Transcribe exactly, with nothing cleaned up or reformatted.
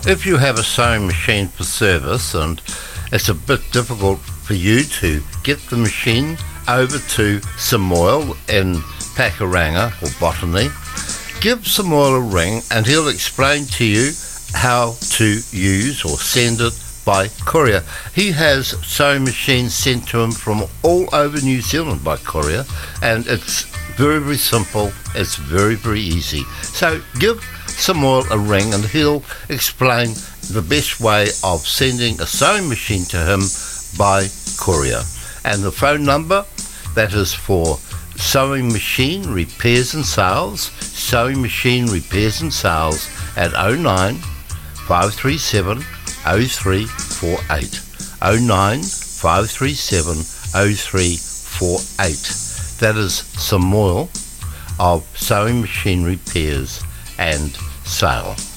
If you have a sewing machine for service and it's a bit difficult for you to get the machine over to Samoil in Pakuranga or Botany, give Samoil a ring and he'll explain to you how to use or send it by courier. He has sewing machines sent to him from all over New Zealand by courier, and it's very, very simple. It's very, very easy. So give Samoil a ring and he'll explain the best way of sending a sewing machine to him by courier. And the phone number, that is for sewing machine repairs and sales, sewing machine repairs and sales at oh nine, five three seven, oh three four eight. oh nine, five three seven, oh three four eight. That is Samoil of Sewing Machine Repairs and Sale.